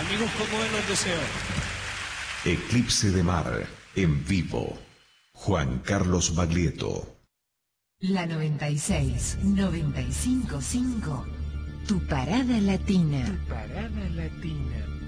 Amigos como él los deseo. Eclipse de Mar, en vivo. Juan Carlos Baglietto. La 96, 95.5. Tu parada latina. Tu parada latina.